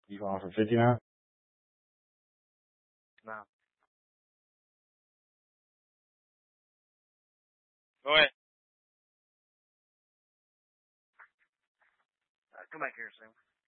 You going for 59? No. Go ahead. Come back here, Sam.